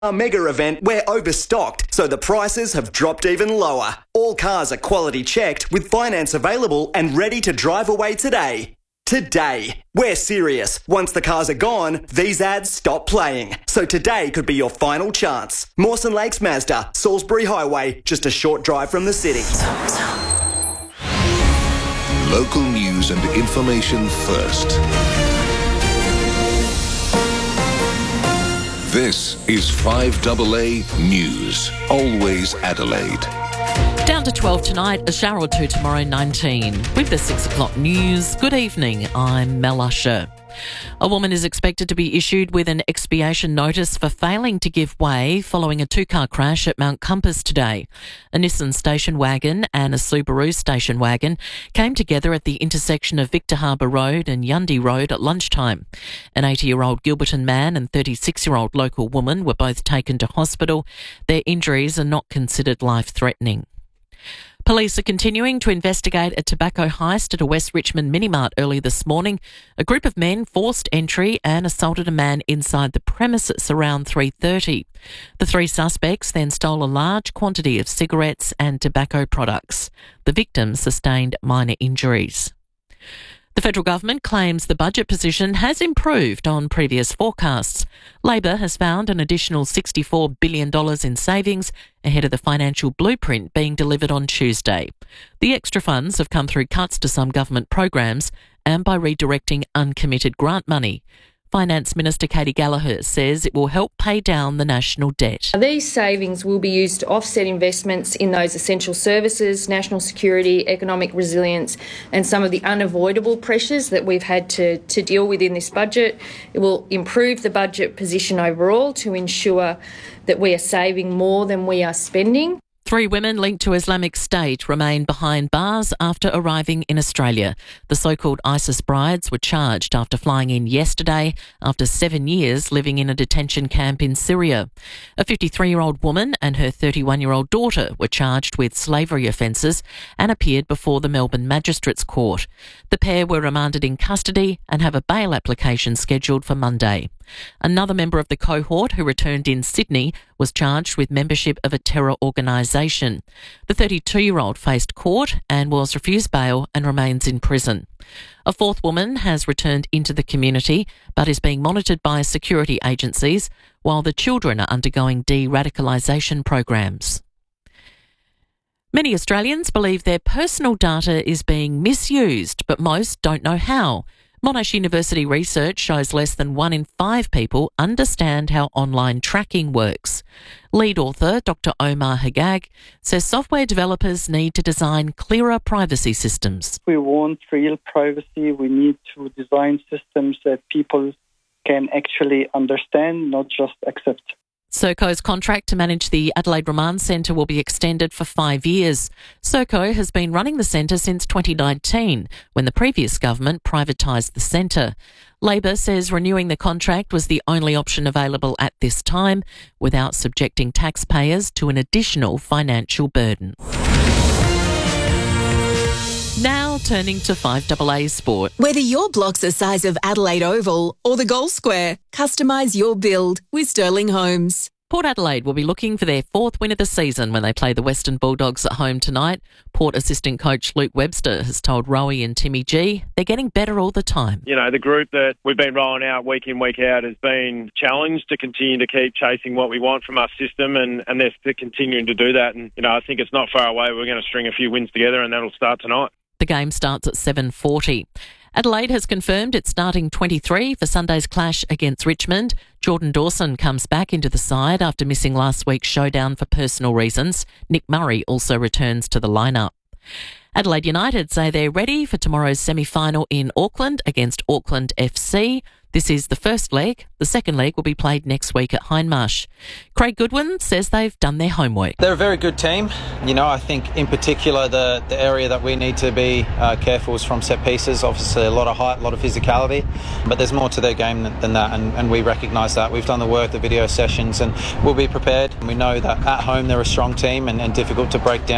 Our mega event, we're overstocked, so the prices have dropped even lower. All cars are quality checked with finance available and ready to drive away today. Today. We're serious. Once the cars are gone, these ads stop playing. So today could be your final chance. Mawson Lakes Mazda, Salisbury Highway, just a short drive from the city. Local news and information first. This is 5AA News. Always Adelaide. Down to 12 tonight, a shower or two tomorrow, 19. With the 6 o'clock news, good evening, I'm Mel Usher. A woman is expected to be issued with an expiation notice for failing to give way following a two-car crash at Mount Compass today. A Nissan station wagon and a Subaru station wagon came together at the intersection of Victor Harbour Road and Yundy Road at lunchtime. An 80-year-old Gilberton man and 36-year-old local woman were both taken to hospital. Their injuries are not considered life-threatening. Police are continuing to investigate a tobacco heist at a West Richmond mini-mart early this morning. A group of men forced entry and assaulted a man inside the premises around 3:30. The three suspects then stole a large quantity of cigarettes and tobacco products. The victim sustained minor injuries. The federal government claims the budget position has improved on previous forecasts. Labor has found an additional $64 billion in savings ahead of the financial blueprint being delivered on Tuesday. The extra funds have come through cuts to some government programs and by redirecting uncommitted grant money. Finance Minister Katie Gallagher says it will help pay down the national debt. These savings will be used to offset investments in those essential services, national security, economic resilience and some of the unavoidable pressures that we've had to deal with in this budget. It will improve the budget position overall to ensure that we are saving more than we are spending. 3 women linked to Islamic State remain behind bars after arriving in Australia. The so-called ISIS brides were charged after flying in yesterday after 7 years living in a detention camp in Syria. A 53-year-old woman and her 31-year-old daughter were charged with slavery offences and appeared before the Melbourne Magistrates Court. The pair were remanded in custody and have a bail application scheduled for Monday. Another member of the cohort who returned in Sydney was charged with membership of a terror organisation. The 32-year-old faced court and was refused bail and remains in prison. A fourth woman has returned into the community but is being monitored by security agencies while the children are undergoing de-radicalisation programs. Many Australians believe their personal data is being misused, but most don't know how. Monash University research shows less than 1 in 5 people understand how online tracking works. Lead author Dr. Omar Hagag says software developers need to design clearer privacy systems. We want real privacy. We need to design systems that people can actually understand, not just accept. Serco's contract to manage the Adelaide Remand Centre will be extended for 5 years. Serco has been running the centre since 2019, when the previous government privatised the centre. Labor says renewing the contract was the only option available at this time, without subjecting taxpayers to an additional financial burden. Now turning to 5AA Sport. Whether your block's the size of Adelaide Oval or the Goal Square, customise your build with Sterling Homes. Port Adelaide will be looking for their 4th win of the season when they play the Western Bulldogs at home tonight. Port assistant coach Luke Webster has told Rowie and Timmy G they're getting better all the time. You know, the group that we've been rolling out week in, week out has been challenged to continue to keep chasing what we want from our system and they're continuing to do that. And, you know, I think it's not far away. We're going to string a few wins together and that'll start tonight. The game starts at 7:40. Adelaide has confirmed its starting 23 for Sunday's clash against Richmond. Jordan Dawson comes back into the side after missing last week's showdown for personal reasons. Nick Murray also returns to the lineup. Adelaide United say they're ready for tomorrow's semi-final in Auckland against Auckland FC. This is the first leg. The second leg will be played next week at Hindmarsh. Craig Goodwin says they've done their homework. They're a very good team. You know, I think in particular the area that we need to be careful is from set pieces. Obviously a lot of height, a lot of physicality, but there's more to their game than that, and we recognise that. We've done the work, the video sessions, and we'll be prepared. We know that at home they're a strong team and difficult to break down.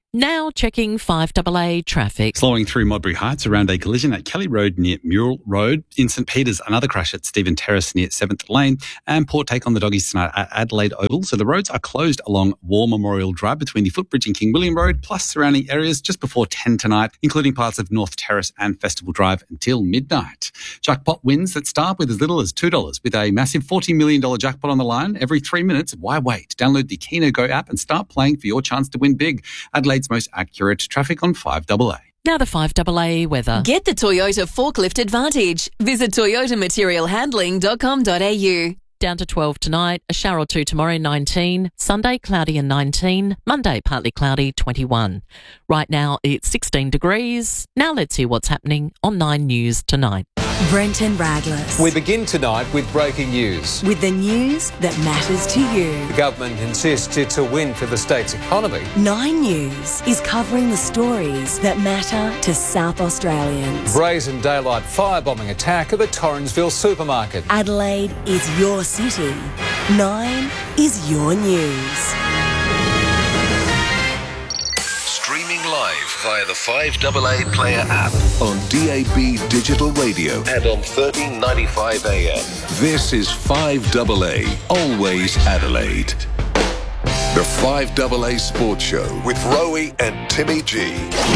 Now checking 5AA traffic. Slowing through Modbury Heights around a collision at Kelly Road near Murrell Road. In St Peters, another crash at Stephen Terrace near 7th Lane. And poor take on the doggies tonight at Adelaide Oval. So the roads are closed along War Memorial Drive between the Footbridge and King William Road, plus surrounding areas just before 10 tonight, including parts of North Terrace and Festival Drive until midnight. Jackpot wins that start with as little as $2. With a massive $40 million jackpot on the line every 3 minutes, why wait? Download the Keno Go app and start playing for your chance to win big. Adelaide's most accurate traffic on 5AA. Now the 5AA weather. Get the Toyota Forklift Advantage. Visit toyotamaterialhandling.com.au. Down to 12 tonight, a shower or two tomorrow, 19. Sunday, cloudy and 19. Monday, partly cloudy, 21. Right now, it's 16 degrees. Now let's hear what's happening on 9 News tonight. Brenton Raglas. We begin tonight with breaking news. With the news that matters to you. The government insists it's a win for the state's economy. 9 News is covering the stories that matter to South Australians. Brazen daylight firebombing attack at the Torrensville supermarket. Adelaide is your city. 9 is your news. Streaming live via the 5AA Player app on DAB Digital Radio and on 1395 AM. This is 5AA, always Adelaide. The 5AA Sports Show with Rowie and Timmy G.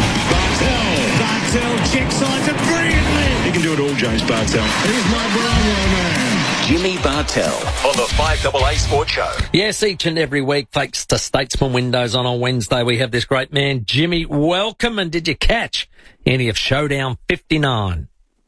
Bartel checks sides it brilliantly. He can do it all, James Bartel. Here's my Brownlow man. Jimmy Bartel on the 5AA Sports Show. Yes, each and every week, thanks to Statesman Windows on Wednesday, we have this great man, Jimmy. Welcome, and did you catch any of Showdown 59?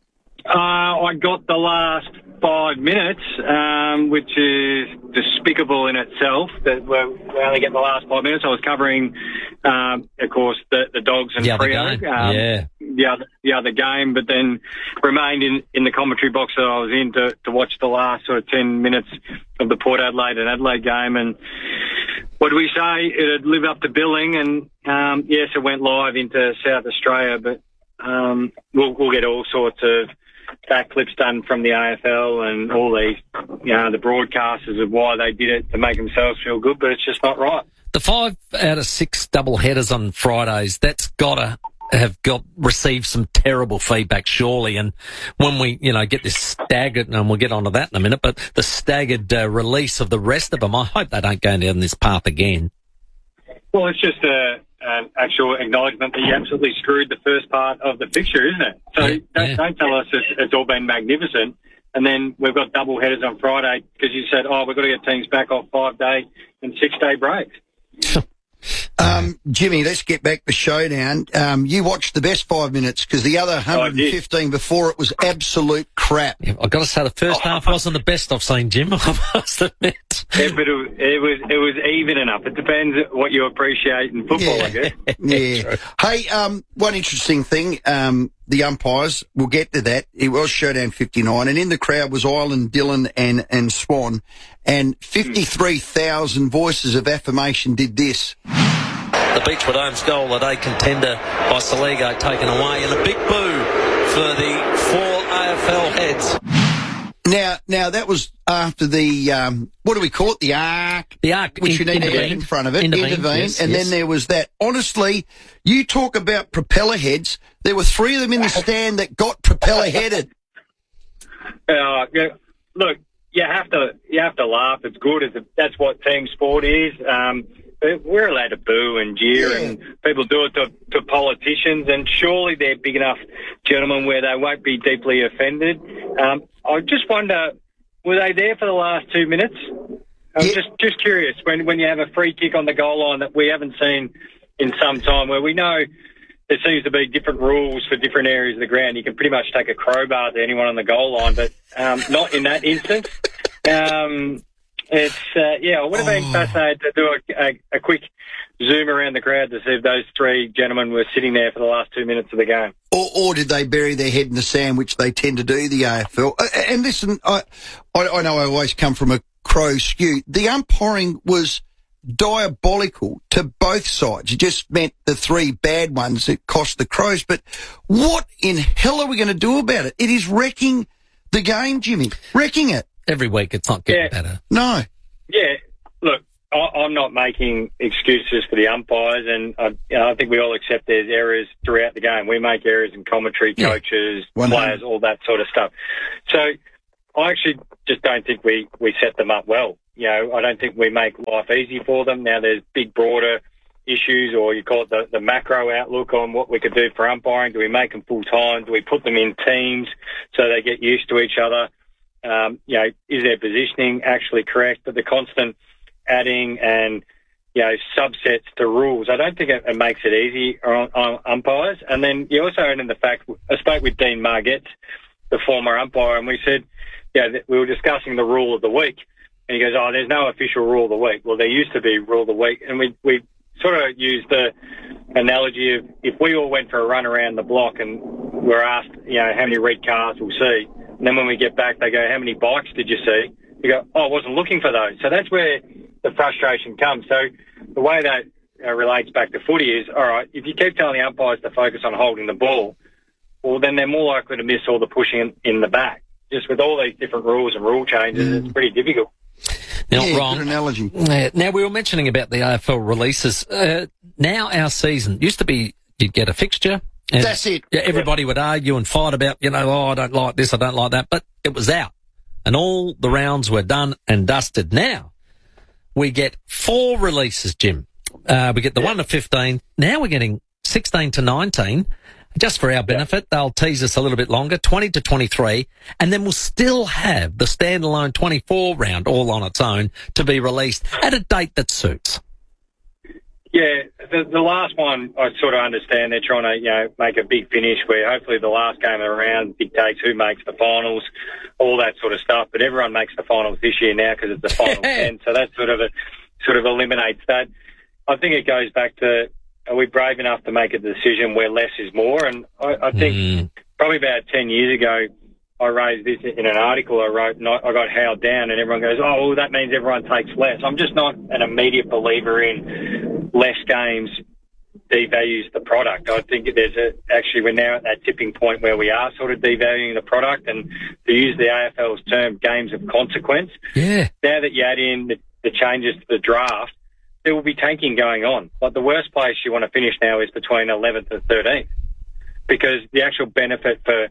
I got the last 5 minutes, which is despicable in itself that we only get the last 5 minutes. I was covering, of course, the Dogs and Freo. The other game, but then remained in the commentary box that I was in to watch the last sort of 10 minutes of the Port Adelaide and Adelaide game. And what do we say? It'd live up to billing, and yes, it went live into South Australia, but we'll get all sorts of back clips done from the AFL and all these, the broadcasters of why they did it to make themselves feel good, but it's just not right. The 5 out of 6 double headers on Fridays, that's got to have received some terrible feedback, surely. And when we, get this staggered, and we'll get onto that in a minute, but the staggered release of the rest of them, I hope they don't go down this path again. Well, it's just an actual acknowledgement that you absolutely screwed the first part of the fixture, isn't it? So don't tell us it's all been magnificent. And then we've got double headers on Friday because you said, we've got to get teams back off 5-day and 6-day breaks. Jimmy, let's get back to Showdown. You watched the best 5 minutes because the other 115 before it was absolute crap. Yeah, I've got to say the first half wasn't the best I've seen, Jim, I must admit. Yeah, but it was even enough. It depends what you appreciate in football, I guess. Yeah. Hey, one interesting thing, the umpires, we'll get to that. It was Showdown 59, and in the crowd was Ireland, Dillon and Swan, and 53,000 voices of affirmation did this. The Beechwood Homes goal, a day contender by Saligo taken away, and a big boo for the 4 AFL heads. Now that was after the, what do we call it? The arc. The arc. Which you need to have in front of it. Intervene. Yes, and then there was that. Honestly, you talk about propeller heads. There were 3 of them in the stand that got propeller headed. Look, you have to laugh. It's good. That's what team sport is. We're allowed to boo and jeer, and people do it to politicians, and surely they're big enough gentlemen where they won't be deeply offended. I just wonder, were they there for the last 2 minutes? I'm just curious, when you have a free kick on the goal line that we haven't seen in some time, where we know there seems to be different rules for different areas of the ground. You can pretty much take a crowbar to anyone on the goal line, but not in that instance. I would have been fascinated to do a quick zoom around the crowd to see if those 3 gentlemen were sitting there for the last 2 minutes of the game. Or did they bury their head in the sand, which they tend to do, the AFL? And listen, I know I always come from a Crow skew. The umpiring was diabolical to both sides. It just meant the 3 bad ones that cost the Crows. But what in hell are we going to do about it? It is wrecking the game, Jimmy. Wrecking it. Every week it's not getting better. No. Yeah, look, I'm not making excuses for the umpires, and I think we all accept there's errors throughout the game. We make errors in commentary, coaches, players, all that sort of stuff. So I actually just don't think we set them up well. I don't think we make life easy for them. Now there's big, broader issues, or you call it the macro outlook on what we could do for umpiring. Do we make them full-time? Do we put them in teams so they get used to each other? Is their positioning actually correct? But the constant adding and, subsets to rules, I don't think it makes it easy on umpires. And then you also add in the fact, I spoke with Dean Margetts, the former umpire, and we said, we were discussing the rule of the week. And he goes, there's no official rule of the week. Well, there used to be rule of the week. And we sort of used the analogy of if we all went for a run around the block and we're asked, how many red cars we'll see. And then when we get back, they go, how many bikes did you see? You go, I wasn't looking for those. So that's where the frustration comes. So the way that relates back to footy is, all right, if you keep telling the umpires to focus on holding the ball, well, then they're more likely to miss all the pushing in the back. Just with all these different rules and rule changes, it's pretty difficult. Not wrong. Good analogy. Now, we were mentioning about the AFL releases. Now our season used to be you'd get a fixture. And that's it. Everybody would argue and fight about, I don't like this, I don't like that. But it was out. And all the rounds were done and dusted. Now we get 4 releases, Jim. We get the 1 to 15. Now we're getting 16 to 19. Just for our benefit, they'll tease us a little bit longer, 20 to 23, and then we'll still have the standalone 24 round all on its own to be released at a date that suits. Yeah, the last one, I sort of understand they're trying to, make a big finish where hopefully the last game of the round dictates who makes the finals, all that sort of stuff. But everyone makes the finals this year now because it's the final 10, so that sort of eliminates that. I think it goes back to, are we brave enough to make a decision where less is more? And I think probably about 10 years ago, I raised this in an article I wrote, and I got howled down, and everyone goes, oh, well, that means everyone takes less. I'm just not an immediate believer in less games devalues the product. I think actually we're now at that tipping point where we are sort of devaluing the product, and to use the AFL's term, games of consequence. Yeah. Now that you add in the changes to the draft, there will be tanking going on. Like the worst place you want to finish now is between 11th and 13th, because the actual benefit for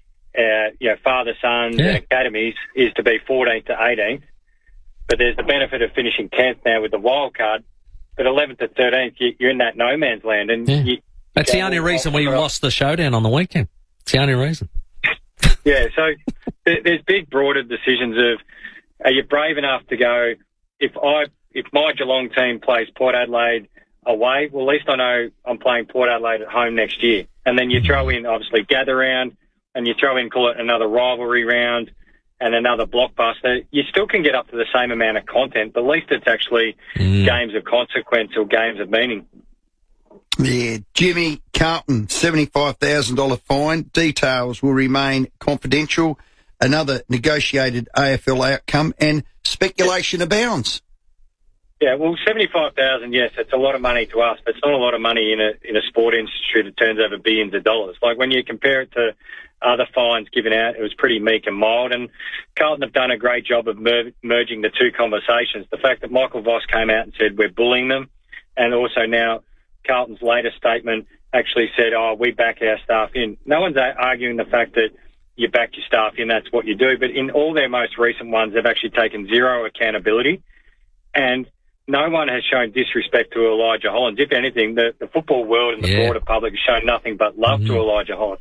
father-sons and academies is to be 14th to 18th. But there's the benefit of finishing 10th now with the wild card. But 11th to 13th, you're in that no man's land. And that's the only reason we lost the showdown on the weekend. It's the only reason. Yeah, so there's big, broader decisions of, are you brave enough to go, if my Geelong team plays Port Adelaide away, well, at least I know I'm playing Port Adelaide at home next year. And then you throw in, obviously, gather round, and you throw in, call it another rivalry round and another blockbuster. You still can get up to the same amount of content, but at least it's actually games of consequence or games of meaning. Yeah, Jimmy Carlton, $75,000 fine. Details will remain confidential. Another negotiated AFL outcome, and speculation abounds. Yeah, well, 75,000, yes, it's a lot of money to us, but it's not a lot of money in a sport industry that turns over billions of dollars. Like when you compare it to other fines given out, it was pretty meek and mild, and Carlton have done a great job of merging the two conversations. The fact that Michael Voss came out and said we're bullying them, and also now Carlton's latest statement actually said, we back our staff in. No one's arguing the fact that you back your staff in, that's what you do, but in all their most recent ones, they've actually taken zero accountability, and no one has shown disrespect to Elijah Hollands. If anything, the football world and the broader public has shown nothing but love to Elijah Hollands.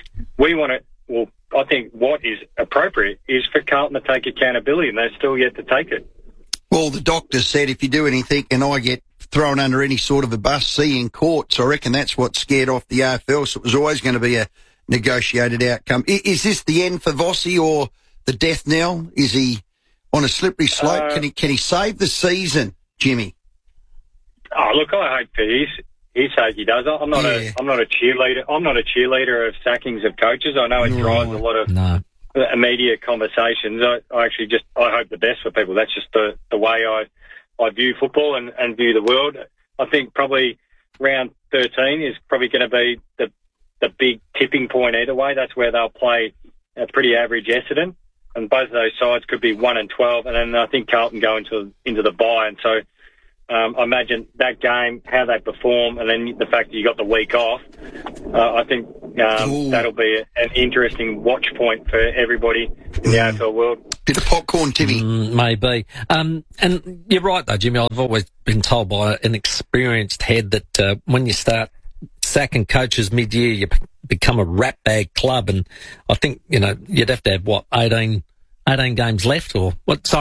I think what is appropriate is for Carlton to take accountability, and they're still yet to take it. Well, the doctor said if you do anything and I get thrown under any sort of a bus, see in court. So I reckon that's what scared off the AFL. So it was always going to be a negotiated outcome. Is this the end for Vossi or the death knell? Is he on a slippery slope? Can he save the season, Jimmy? Oh, look, I hope for his sake he does. I'm not a cheerleader. I'm not a cheerleader of sackings of coaches. I know it drives a lot of immediate conversations. I hope the best for people. That's just the way I view football and view the world. I think probably round 13 is probably going to be the big tipping point either way. That's where they'll play a pretty average Essendon, and both of those sides could be 1-12, and then I think Carlton go into the bye, and so I imagine that game, how they perform, and then the fact that you got the week off, I think that'll be an interesting watch point for everybody in the AFL world. Bit of popcorn, Timmy. Maybe. And you're right, though, Jimmy. I've always been told by an experienced head that when you start sacking coaches mid-year, you become a rat bag club. And I think, you'd have to have, 18 games left or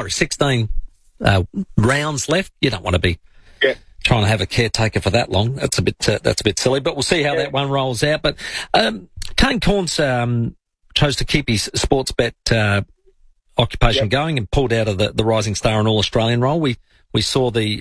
16 rounds left. You don't want to be trying to have a caretaker for that long. That's a bit silly, but we'll see how that one rolls out. But Kane Cornes chose to keep his sports bet occupation going and pulled out of the Rising Star and All Australian role. We saw the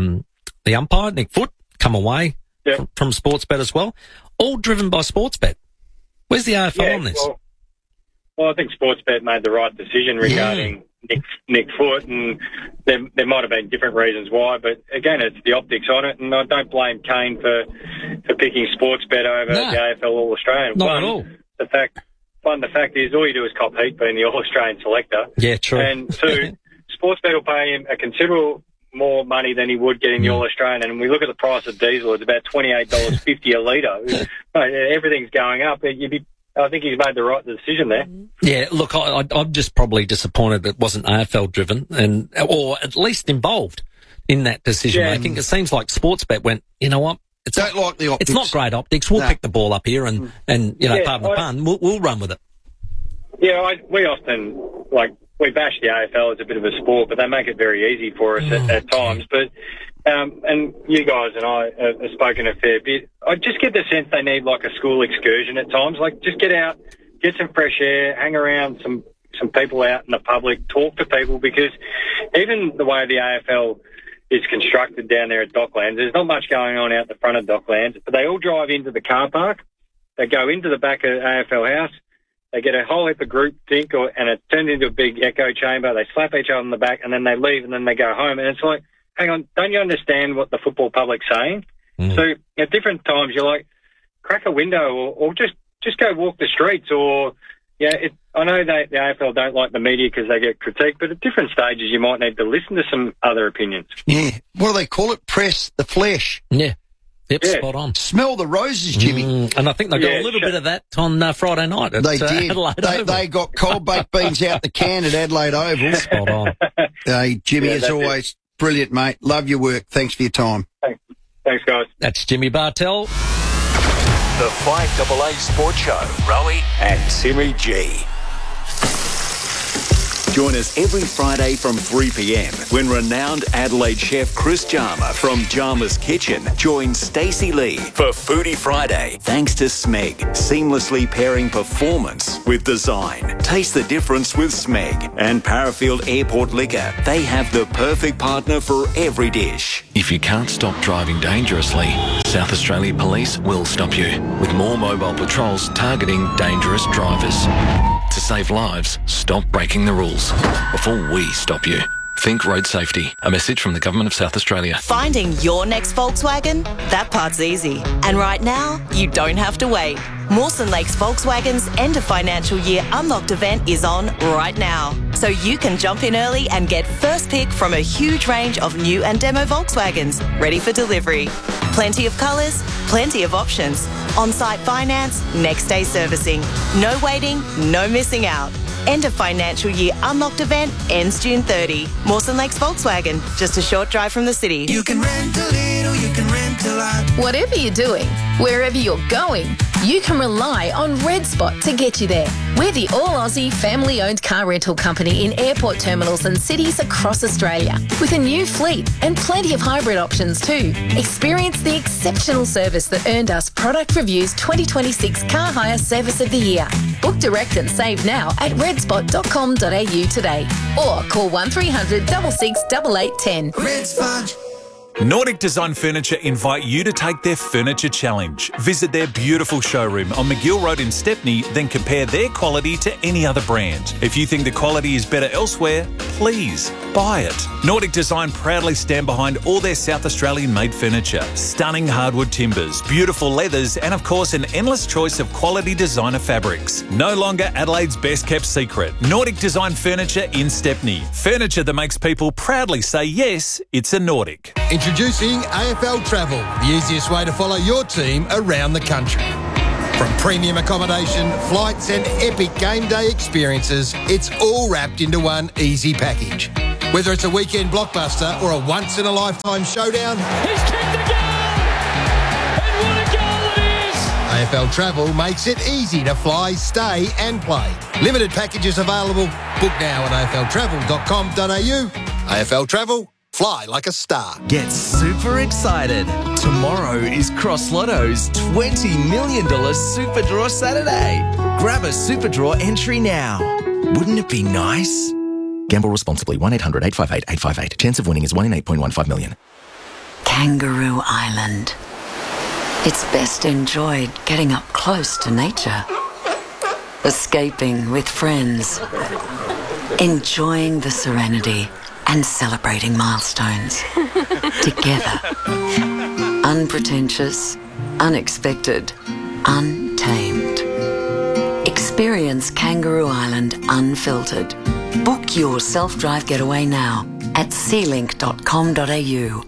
umpire Nick Foot come away from Sportsbet as well, all driven by Sportsbet. Where's the AFL on this? Well, I think Sportsbet made the right decision regarding Nick Foot, and there might have been different reasons why, but again, it's the optics on it, and I don't blame Kane for picking Sportsbet over the AFL All Australian. Not at all. The fact is, all you do is cop heat being the All Australian selector. Yeah, true. And two, Sportsbet will pay him a considerable more money than he would getting the All Australian. And we look at the price of diesel; it's about $28.50 a litre. Everything's going up. I think he's made the right decision there. Yeah, look, I'm just probably disappointed it wasn't AFL driven or at least involved in that decision making. It seems like Sportsbet went, you know what? Don't like the optics. It's not great optics. We'll pick the ball up here and pardon the pun, we'll run with it. Yeah, we often, we bash the AFL as a bit of a sport, but they make it very easy for us at times. But, and you guys and I have spoken a fair bit. I just get the sense they need a school excursion at times. Just get out, get some fresh air, hang around some people out in the public, talk to people, because even the way the AFL is constructed down there at Docklands, there's not much going on out the front of Docklands, but they all drive into the car park. They go into the back of AFL House. They get a whole heap of group think, and it turns into a big echo chamber. They slap each other on the back, and then they leave, and then they go home. And it's like, hang on, don't you understand what the football public's saying? So at different times, you're like, crack a window, or just go walk the streets, or I know the AFL don't like the media because they get critiqued, but at different stages, you might need to listen to some other opinions. Yeah, what do they call it? Press the flesh. Yeah. Yep, spot on. Smell the roses, Jimmy. And I think they got a little bit of that on Friday night at They did. Adelaide They got cold baked beans out the can at Adelaide Oval. Spot on. Hey, Jimmy, as always, brilliant, mate. Love your work. Thanks for your time. Thanks, guys. That's Jimmy Bartell. The 5AA Sports Show. Rowie and Timmy G. Join us every Friday from 3 p.m. when renowned Adelaide chef Chris Jarma from Jarma's Kitchen joins Stacey Lee for Foodie Friday. Thanks to Smeg, seamlessly pairing performance with design. Taste the difference with Smeg and Parafield Airport Liquor. They have the perfect partner for every dish. If you can't stop driving dangerously, South Australia Police will stop you with more mobile patrols targeting dangerous drivers. To save lives, stop breaking the rules before we stop you. Think road safety. A message from the Government of South Australia. Finding your next Volkswagen? That part's easy. And right now, you don't have to wait. Mawson Lakes Volkswagen's end of financial year unlocked event is on right now. So you can jump in early and get first pick from a huge range of new and demo Volkswagens ready for delivery. Plenty of colours, plenty of options. On-site finance, next day servicing. No waiting, no missing out. End of financial year unlocked event ends June 30. Mawson Lakes Volkswagen, just a short drive from the city. You can rent a little, you can rent a lot. Whatever you're doing, wherever you're going, you can rely on Red Spot to get you there. We're the all-Aussie family-owned car rental company in airport terminals and cities across Australia, with a new fleet and plenty of hybrid options too. Experience the exceptional service that earned us Product Review's 2026 Car Hire Service of the Year. Book direct and save now at redspot.com.au today, or call 1300 66 8810. Red Spot. Nordic Design Furniture invite you to take their Furniture Challenge. Visit their beautiful showroom on McGill Road in Stepney, then compare their quality to any other brand. If you think the quality is better elsewhere, please buy it. Nordic Design proudly stand behind all their South Australian made furniture. Stunning hardwood timbers, beautiful leathers, and of course an endless choice of quality designer fabrics. No longer Adelaide's best kept secret. Nordic Design Furniture in Stepney. Furniture that makes people proudly say yes, it's a Nordic. Introducing AFL Travel, the easiest way to follow your team around the country. From premium accommodation, flights and epic game day experiences, it's all wrapped into one easy package. Whether it's a weekend blockbuster or a once-in-a-lifetime showdown, He's kicked the goal! And what a goal it is! AFL Travel makes it easy to fly, stay and play. Limited packages available. Book now at afltravel.com.au. AFL Travel, fly like a star. Get super excited. Tomorrow is Cross Lotto's $20 million Super Draw Saturday. Grab a Super Draw entry now. Wouldn't it be nice? Gamble responsibly. 1-800-858-858. Chance of winning is 1 in 8.15 million. Kangaroo Island. It's best enjoyed getting up close to nature. Escaping with friends. Enjoying the serenity and celebrating milestones. Together. Unpretentious, unexpected, untamed. Experience Kangaroo Island unfiltered. Book your self-drive getaway now at sealink.com.au.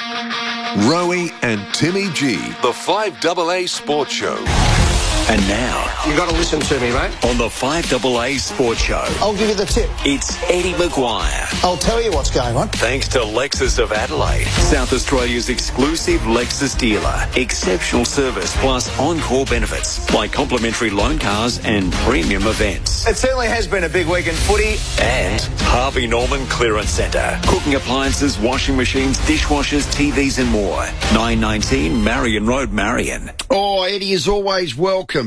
Rowie and Timmy G, the 5AA Sports Show. And now, you got to listen to me, mate. On the 5AA Sports Show, I'll give you the tip. it's Eddie Maguire. I'll tell you what's going on. Thanks to Lexus of Adelaide, South Australia's exclusive Lexus dealer. Exceptional service plus encore benefits like complimentary loan cars and premium events. It certainly has been a big week in footy. And Harvey Norman Clearance Centre. Cooking appliances, washing machines, dishwashers, TVs and more. 919 Marion Road, Marion. Oh, Eddie is always welcome.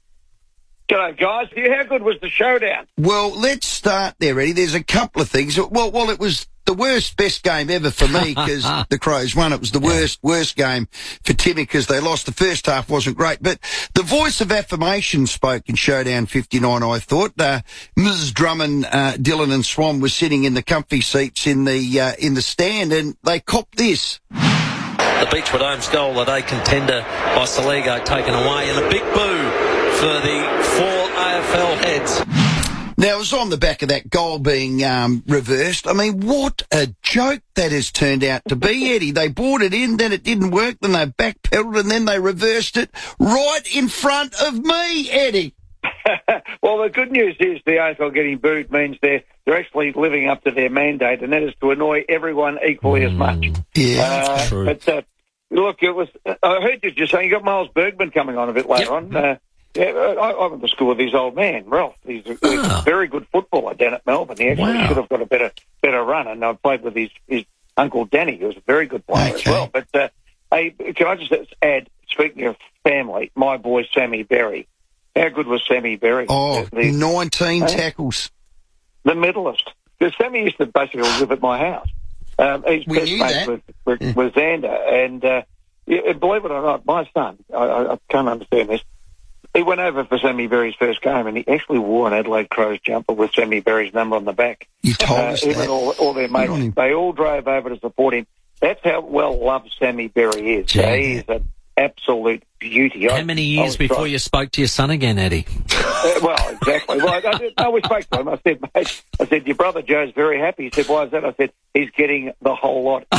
G'day, guys. How good was the showdown? Well, let's start there, Eddie. There's a couple of things. Well, it was the best game ever for me because the Crows won. It was the worst game for Timmy because they lost. The first half wasn't great. But the voice of affirmation spoke in Showdown 59, I thought. Mrs. Drummond, Dylan and Swan were sitting in the comfy seats in the stand and they copped this. The Beechwood Homes goal, the day contender by Saligo taken away, and a big boo for the 4 AFL heads. Now, it was on the back of that goal being reversed. I mean, what a joke that has turned out to be, Eddie. They brought it in, then it didn't work, then they backpedaled, and then they reversed it right in front of me, Eddie. Well, the good news is the AFL getting booed means they're actually living up to their mandate, and that is to annoy everyone equally as much. Yeah, that's true. But look, it was. I heard you just saying you got Miles Bergman coming on a bit later on. I went to school with his old man, Ralph. He's a very good footballer down at Melbourne. He actually should have got a better run, and I played with his uncle Danny, who was a very good player as well. But can I just add, speaking of family, my boy Sammy Berry. How good was Sammy Berry? Oh, 19 tackles. The medalist. Because Sammy used to basically live at my house. He's best mates with Xander. And believe it or not, my son, I can't understand this, he went over for Sammy Berry's first game and he actually wore an Adelaide Crows jumper with Sammy Berry's number on the back. You told us even that. all their mates, they all drove over to support him. That's how well loved Sammy Berry is. Yeah. He is an absolute beauty. How many years before you spoke to your son again, Eddie? Well, exactly. Well, we spoke to him. I said, mate, your brother Joe's very happy. He said, why is that? I said, he's getting the whole lot in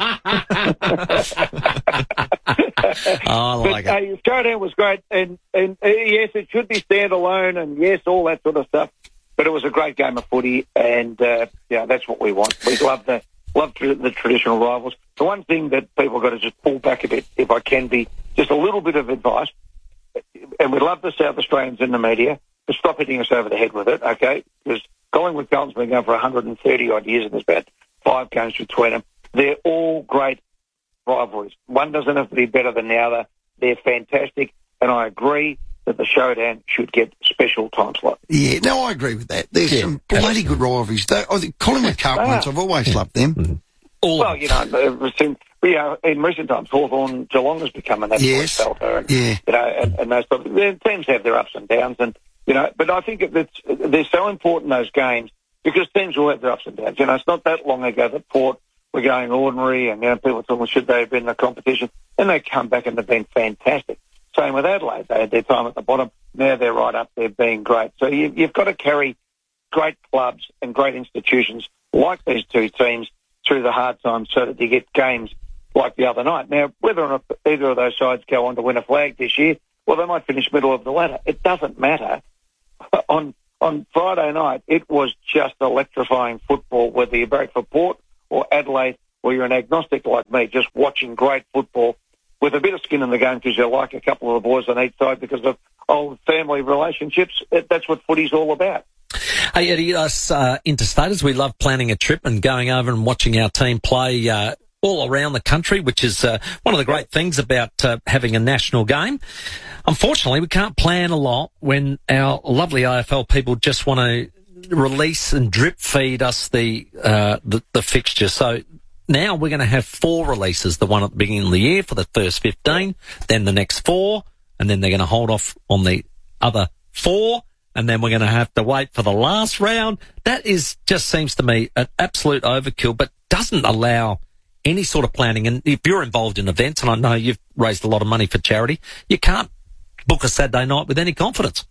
the Oh, I like it. Showdown was great, and yes, it should be standalone, and yes, all that sort of stuff. But it was a great game of footy, and that's what we want. We love the traditional rivals. The one thing that people got to just pull back a bit, if I can be, just a little bit of advice, and we love the South Australians in the media, but stop hitting us over the head with it, okay? Because Collingwood Carlton's been going for 130 odd years, and there's about 5 games between them. They're all great rivalries. One doesn't have to be better than the other. They're fantastic, and I agree that the Showdown should get special time slot. Yeah, no, I agree with that. There's some bloody good rivalries. I think Collingwood Carlton ones, I've always loved them. Mm-hmm. Well, in recent times, Hawthorn Geelong has become an absolute belter, and those sort of, their teams have their ups and downs, and but I think they're so important, those games, because teams will have their ups and downs. It's not that long ago that Port were going ordinary, and people thought, well, should they have been in the competition? And they come back and they've been fantastic. Same with Adelaide. They had their time at the bottom. Now they're right up there being great. So you've got to carry great clubs and great institutions like these two teams through the hard times so that you get games like the other night. Now, whether or not either of those sides go on to win a flag this year, well, they might finish middle of the ladder. It doesn't matter. On Friday night, it was just electrifying football, whether you vote for Port or Adelaide or you're an agnostic like me, just watching great football with a bit of skin in the game because you like a couple of the boys on each side because of old family relationships. That's what footy's all about. Hey, Eddie, us interstaters, we love planning a trip and going over and watching our team play all around the country, which is one of the great things about having a national game. Unfortunately, we can't plan a lot when our lovely AFL people just want to release and drip feed us the fixture. So now we're going to have 4 releases, the one at the beginning of the year for the first 15, then the next 4, and then they're going to hold off on the other 4, and then we're going to have to wait for the last round. That just seems to me an absolute overkill, but doesn't allow any sort of planning. And if you're involved in events, and I know you've raised a lot of money for charity, you can't book a Saturday night with any confidence.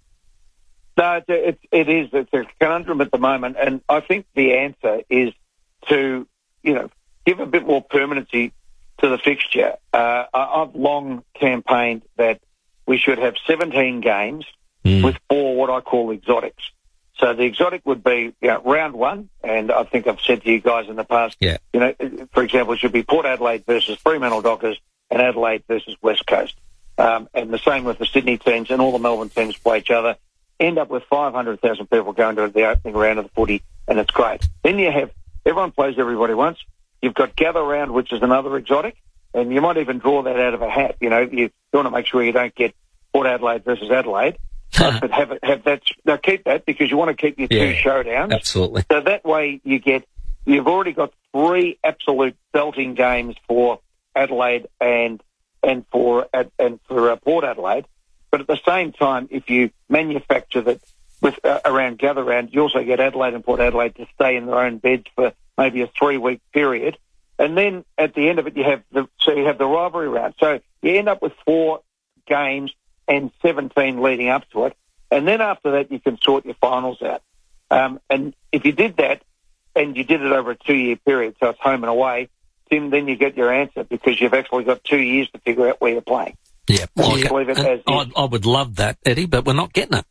No, it is. It's a conundrum at the moment, and I think the answer is to, give a bit more permanency to the fixture. I've long campaigned that we should have 17 games with 4 what I call exotics. So the exotic would be round 1, and I think I've said to you guys in the past, for example, it should be Port Adelaide versus Fremantle Dockers and Adelaide versus West Coast. And the same with the Sydney teams, and all the Melbourne teams play each other. End up with 500,000 people going to the opening round of the footy, and it's great. Then you have everyone plays everybody once. You've got gather round, which is another exotic, and you might even draw that out of a hat. You want to make sure you don't get Port Adelaide versus Adelaide, but have that. Now keep that because you want to keep your 2 showdowns. Absolutely. So that way you've already got 3 absolute belting games for Adelaide and for Port Adelaide. But at the same time, if you manufacture that with around gather round, you also get Adelaide and Port Adelaide to stay in their own beds for maybe a 3-week period, and then at the end of it, you have the rivalry round. So you end up with 4 games and 17 leading up to it, and then after that, you can sort your finals out. And if you did that, and you did it over a 2-year period, so it's home and away, Tim, then you get your answer because you've actually got 2 years to figure out where you're playing. Yeah, I would love that, Eddie, but we're not getting it.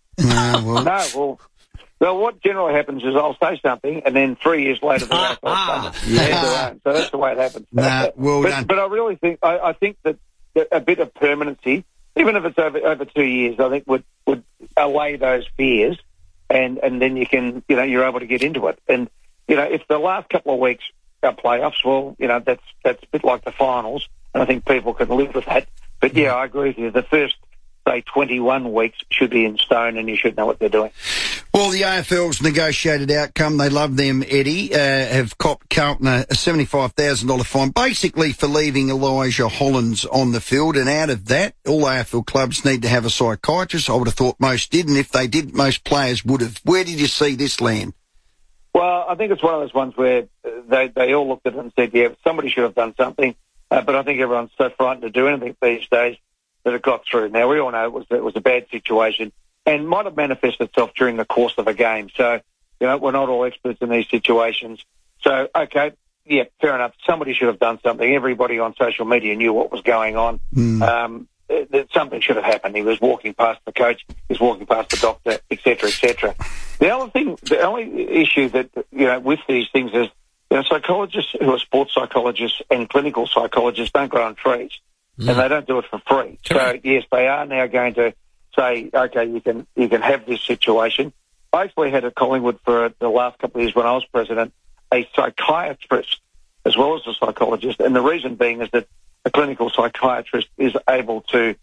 Well, what generally happens is I'll say something, and then 3 years later, the AFL so that's the way it happens. But I really think I think that a bit of permanency, even if it's over 2 years, I think would allay those fears, and then you can you're able to get into it. And if the last couple of weeks are playoffs, well, that's a bit like the finals, and I think people can live with that. But yeah, I agree with you. The first, say, 21 weeks should be in stone, and you should know what they're doing. Well, the AFL's negotiated outcome, they love them, Eddie, have copped Carlton a $75,000 fine, basically for leaving Elijah Hollands on the field. And out of that, all AFL clubs need to have a psychiatrist. I would have thought most did, and if they did, most players would have. Where did you see this land? Well, I think it's one of those ones where they all looked at it and said, yeah, somebody should have done something. But I think everyone's so frightened to do anything these days that it got through. Now, we all know it was a bad situation and might have manifested itself during the course of a game. So, we're not all experts in these situations. So, okay, yeah, fair enough. Somebody should have done something. Everybody on social media knew what was going on. Something should have happened. He was walking past the coach, he was walking past the doctor, etc., etc. The only issue that, with these things is, psychologists who are sports psychologists and clinical psychologists don't grow on trees, and they don't do it for free. So, yes, they are now going to say, okay, you can have this situation. I actually had at Collingwood for the last couple of years when I was president, a psychiatrist as well as a psychologist, and the reason being is that a clinical psychiatrist is able to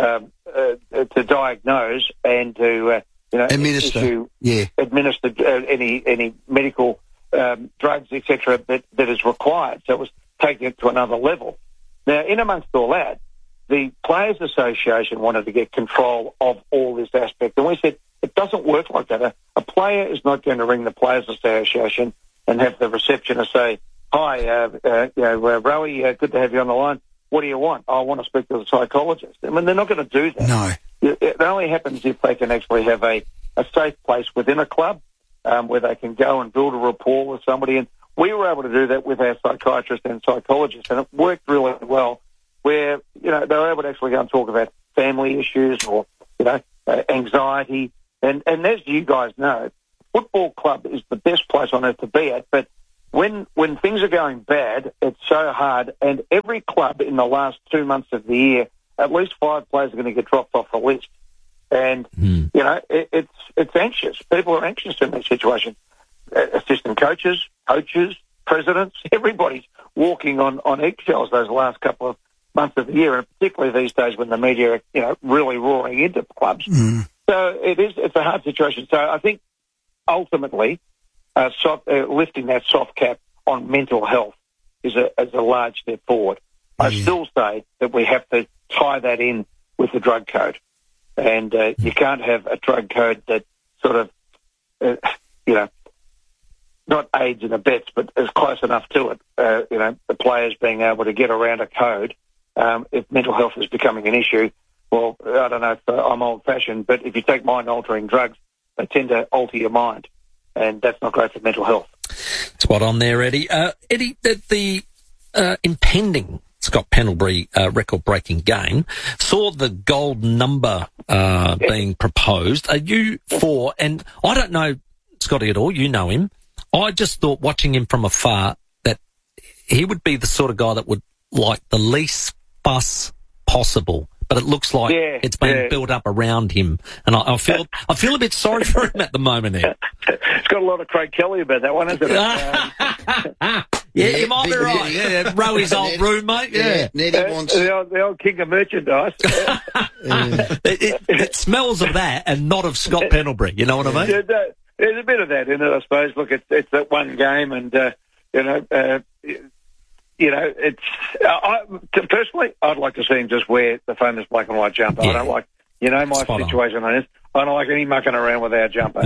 diagnose and to administer any medical drugs, etc., that is required. So it was taking it to another level. Now, in amongst all that, the Players Association wanted to get control of all this aspect, and we said it doesn't work like that. A player is not going to ring the Players Association and have the receptionist say, "Hi, Rowie, good to have you on the line. What do you want?" "I want to speak to the psychologist." I mean, they're not going to do that. No. It only happens if they can actually have a safe place within a club where they can go and build a rapport with somebody. And we were able to do that with our psychiatrists and psychologists, and it worked really well, where, they were able to actually go and talk about family issues or, anxiety. And as you guys know, football club is the best place on earth to be at, but when things are going bad, it's so hard, and every club in the last 2 months of the year, at least 5 players are going to get dropped off the list. And, it's anxious. People are anxious in these situations. Assistant coaches, presidents, everybody's walking on eggshells those last couple of months of the year, and particularly these days when the media are, really roaring into clubs. So it's a hard situation. So I think ultimately lifting that soft cap on mental health is a large step forward. I still say that we have to tie that in with the drug code. And you can't have a drug code that sort of, not aids and abets, but is close enough to it. The players being able to get around a code. If mental health is becoming an issue, well, I don't know if I'm old-fashioned, but if you take mind-altering drugs, they tend to alter your mind, and that's not great for mental health. Spot on there, Eddie. Eddie, the impending Scott Pendlebury record-breaking game saw the gold number being proposed. Are you for, and I don't know Scotty at all, you know him, I just thought watching him from afar that he would be the sort of guy that would like the least fuss possible. But it looks like it's been built up around him, and I feel a bit sorry for him at the moment. Here, it's got a lot of Craig Kelly about that one, hasn't it? You might be right. Yeah, Rowy's old roommate. Yeah, wants the old king of merchandise. It smells of that, and not of Scott Pendlebury. You know what I mean? There's a bit of that in it, I suppose. Look, it's that one game, and it's personally, I'd like to see him just wear the famous black and white jumper. I don't like, my Spot situation on this. I don't like any mucking around with our jumper.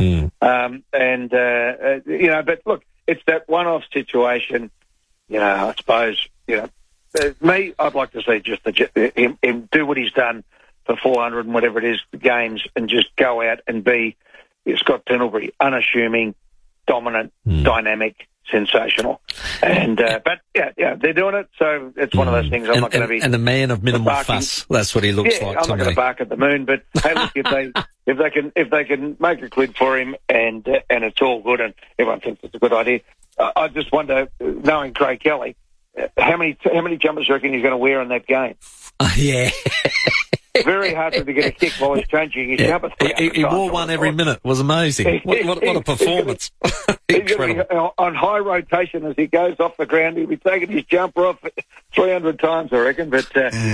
But look, it's that one-off situation. I suppose, me, I'd like to see just him do what he's done for 400 and whatever it is, games, and just go out and be Scott Pendlebury, unassuming, dominant, dynamic, sensational. And but they're doing it, so it's one of those things. I'm not going to be and a man of minimal fuss. That's what he looks like. I'm not going to bark at the moon, but hey, look, if they can make a quid for him, and it's all good, and everyone thinks it's a good idea. I just wonder, knowing Craig Kelly, how many jumpers do you reckon he's going to wear in that game? Very hard for him to get a kick while he's changing his jumper. He wore one every minute. It was amazing. What a performance. He's going to be on high rotation as he goes off the ground. He'll be taking his jumper off 300 times, I reckon. But,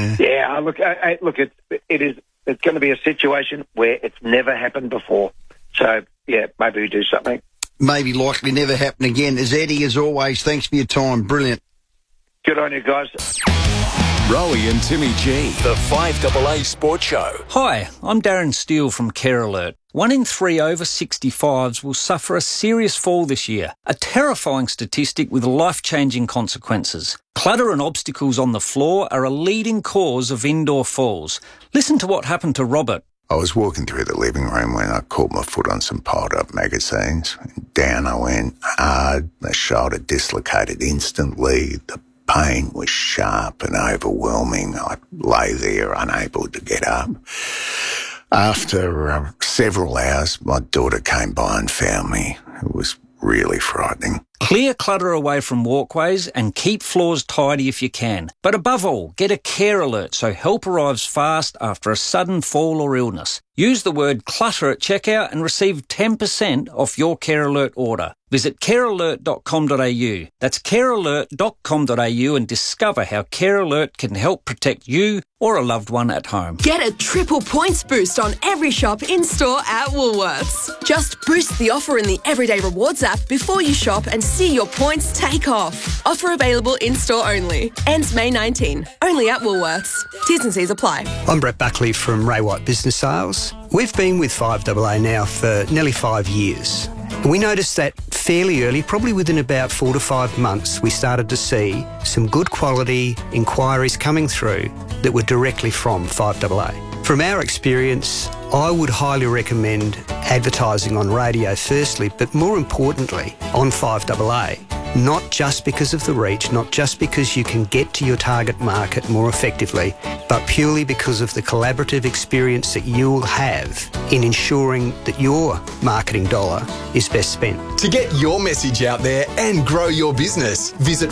it's going to be a situation where it's never happened before. So, maybe we do something. Maybe likely never happen again. As Eddie, as always, thanks for your time. Brilliant. Good on you, guys. Rowie and Timmy G, the 5AA Sports Show. Hi, I'm Darren Steele from Care Alert. 1 in 3 over 65s will suffer a serious fall this year, a terrifying statistic with life-changing consequences. Clutter and obstacles on the floor are a leading cause of indoor falls. Listen to what happened to Robert. I was walking through the living room when I caught my foot on some piled-up magazines. Down I went hard, my shoulder dislocated instantly, the pain was sharp and overwhelming. I lay there unable to get up. After several hours, my daughter came by and found me. It was really frightening. Clear clutter away from walkways and keep floors tidy if you can. But above all, get a Care Alert so help arrives fast after a sudden fall or illness. Use the word clutter at checkout and receive 10% off your Care Alert order. Visit carealert.com.au. That's carealert.com.au and discover how Care Alert can help protect you or a loved one at home. Get a triple points boost on every shop in-store at Woolworths. Just boost the offer in the Everyday Rewards app before you shop and see your points take off. Offer available in-store only. Ends May 19. Only at Woolworths. T's and C's apply. I'm Brett Buckley from Ray White Business Sales. We've been with 5AA now for nearly 5 years. We noticed that fairly early, probably within about 4 to 5 months, we started to see some good quality inquiries coming through that were directly from 5AA. From our experience, I would highly recommend advertising on radio firstly, but more importantly on 5AA, not just because of the reach, not just because you can get to your target market more effectively, but purely because of the collaborative experience that you'll have in ensuring that your marketing dollar is best spent. To get your message out there and grow your business, visit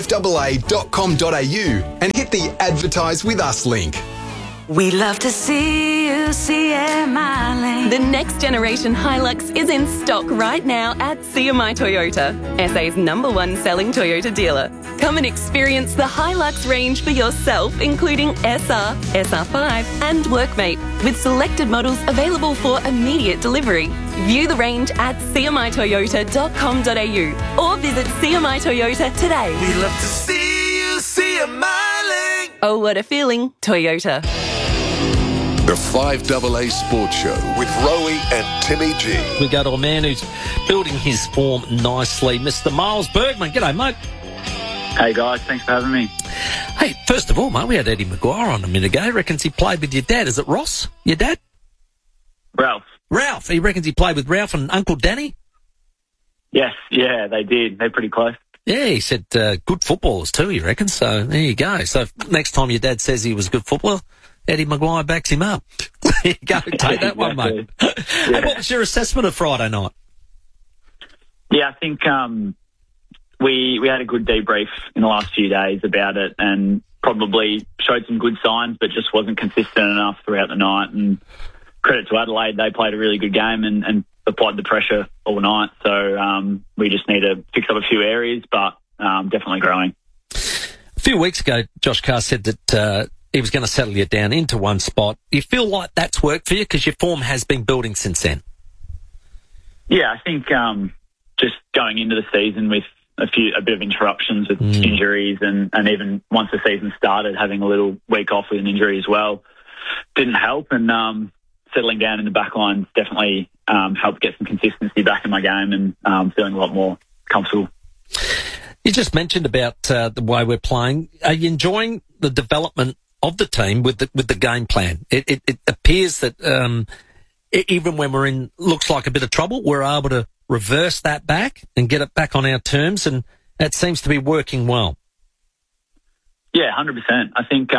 5AA.com.au and hit the Advertise With Us link. We love to see you, CMI Lane. The next generation Hilux is in stock right now at CMI Toyota, SA's #1 selling Toyota dealer. Come and experience the Hilux range for yourself, including SR, SR5 and Workmate, with selected models available for immediate delivery. View the range at cmitoyota.com.au or visit CMI Toyota today. We love to see you, CMI Lane. Oh, what a feeling, Toyota. The 5AA Sports Show with Rowie and Timmy G. We go to a man who's building his form nicely, Mr. Miles Bergman. G'day, mate. Hey, guys. Thanks for having me. Hey, first of all, mate, we had Eddie Maguire on a minute ago. He reckons he played with your dad. Is it Ross, your dad? Ralph. Ralph. He reckons he played with Ralph and Uncle Danny? Yes, yeah, they did. They're pretty close. Yeah, he said good footballers too, he reckons. So there you go. So next time your dad says he was a good footballer, Eddie Maguire backs him up. There you go. Take that one, mate. Hey, what was your assessment of Friday night? Yeah, I think we had a good debrief in the last few days about it and probably showed some good signs, but just wasn't consistent enough throughout the night. And credit to Adelaide, they played a really good game and applied the pressure all night. So we just need to fix up a few areas, but definitely growing. A few weeks ago, Josh Carr said that he was going to settle you down into one spot. You feel like that's worked for you because your form has been building since then? Yeah, I think just going into the season with a bit of interruptions with injuries and even once the season started, having a little week off with an injury as well didn't help. And settling down in the back line definitely helped get some consistency back in my game and feeling a lot more comfortable. You just mentioned about the way we're playing. Are you enjoying the development of the team with the game plan? It appears that even when we're in looks like a bit of trouble, we're able to reverse that back and get it back on our terms, and that seems to be working well. Yeah, 100%. I think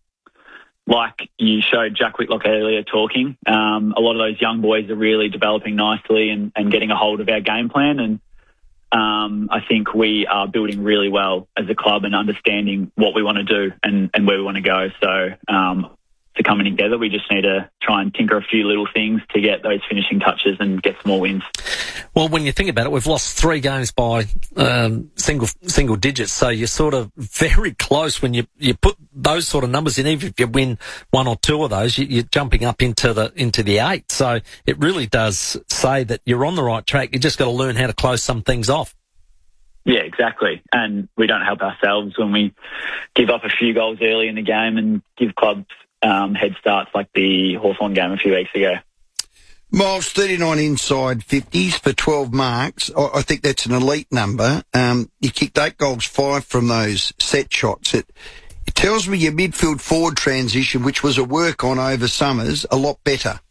like you showed Jack Whitlock earlier talking, a lot of those young boys are really developing nicely and getting a hold of our game plan. And I think we are building really well as a club and understanding what we want to do and where we want to go. So to coming together, we just need to try and tinker a few little things to get those finishing touches and get some more wins. Well, when you think about it, we've lost 3 games by single digits, so you're sort of very close when you put those sort of numbers in. Even if you win 1 or 2 of those, you're jumping up into the 8. So it really does say that you're on the right track. You just got to learn how to close some things off. Yeah, exactly. And we don't help ourselves when we give up a few goals early in the game and give clubs head starts like the Hawthorn game a few weeks ago. Miles, 39 inside 50s for 12 marks. I think that's an elite number. You kicked 8 goals, 5 from those set shots. It tells me your midfield forward transition, which was a work on over summers, a lot better.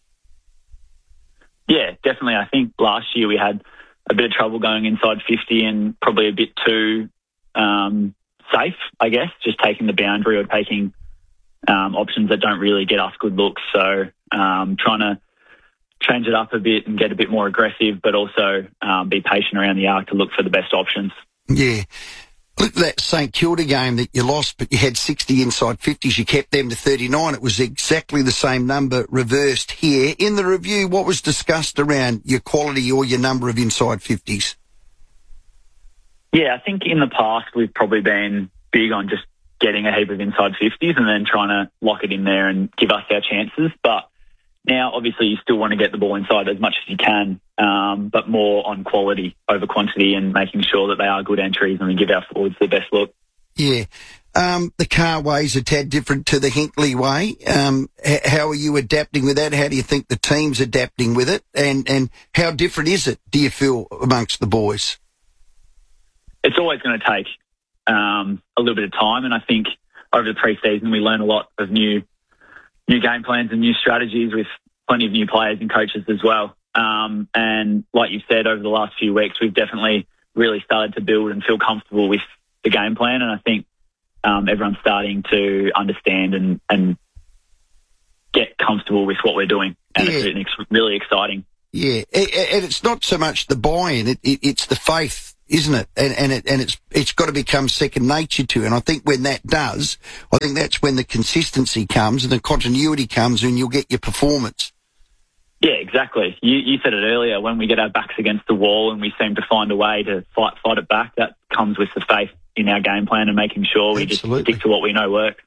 Yeah, definitely. I think last year we had a bit of trouble going inside 50 and probably a bit too safe, I guess, just taking the boundary or taking options that don't really get us good looks. So trying to change it up a bit and get a bit more aggressive, but also be patient around the arc to look for the best options. Yeah. Look at that St Kilda game that you lost, but you had 60 inside 50s. You kept them to 39. It was exactly the same number reversed here. In the review, what was discussed around your quality or your number of inside 50s? Yeah, I think in the past we've probably been big on just getting a heap of inside 50s and then trying to lock it in there and give us our chances. But now, obviously, you still want to get the ball inside as much as you can, but more on quality over quantity and making sure that they are good entries and we give our forwards the best look. Yeah. The Carr way's a tad different to the Hinkley way. How are you adapting with that? How do you think the team's adapting with it? And how different is it, do you feel, amongst the boys? It's always going to take a little bit of time, and I think over the pre-season we learn a lot of new game plans and new strategies with plenty of new players and coaches as well. And like you said, over the last few weeks, we've definitely really started to build and feel comfortable with the game plan, and I think everyone's starting to understand and get comfortable with what we're doing, and it's really exciting. Yeah, and it's not so much the buy-in; it's the faith, isn't it? And it's got to become second nature to you. And I think when that does, I think that's when the consistency comes and the continuity comes, and you'll get your performance. Yeah, exactly. You said it earlier. When we get our backs against the wall and we seem to find a way to fight it back, that comes with the faith in our game plan and making sure we just stick to what we know works.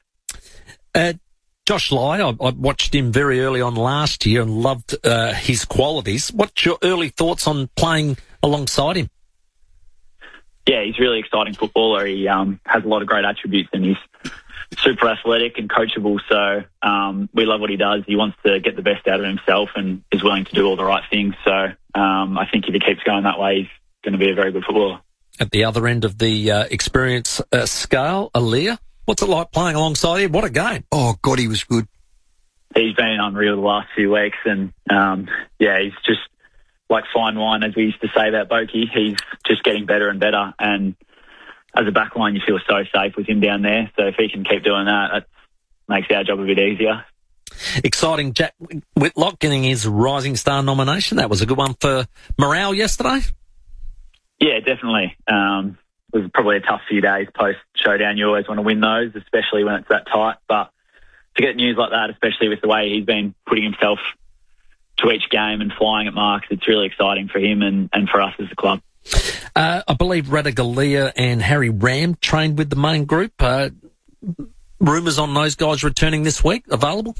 Josh Lai, I watched him very early on last year and loved his qualities. What's your early thoughts on playing alongside him? Yeah, he's a really exciting footballer. He has a lot of great attributes, and he's super athletic and coachable. So we love what he does. He wants to get the best out of himself and is willing to do all the right things. So I think if he keeps going that way, he's going to be a very good footballer. At the other end of the experience scale, Aaliyah, what's it like playing alongside him? What a game. Oh, God, he was good. He's been unreal the last few weeks, and he's just like fine wine, as we used to say about Boki. He's just getting better and better, and as a backline, you feel so safe with him down there. So if he can keep doing that makes our job a bit easier. Exciting, Jack Whitlock getting his Rising Star nomination. That was a good one for morale yesterday. Yeah, definitely. It was probably a tough few days post-showdown. You always want to win those, especially when it's that tight. But to get news like that, especially with the way he's been putting himself to each game and flying at marks, it's really exciting for him and for us as a club. I believe Ratugolea and Harry Ram trained with the main group. Rumours on those guys returning this week available?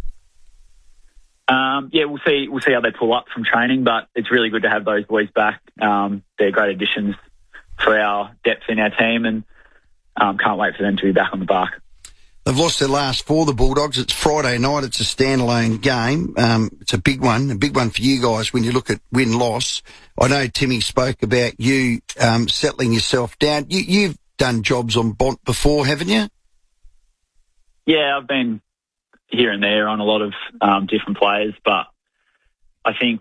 We'll see how they pull up from training, but it's really good to have those boys back. They're great additions for our depth in our team, and can't wait for them to be back on the park. They've lost their last four, the Bulldogs. It's Friday night. It's a standalone game. It's a big one for you guys when you look at win-loss. I know Timmy spoke about you settling yourself down. You've done jobs on Bont before, haven't you? Yeah, I've been here and there on a lot of different players, but I think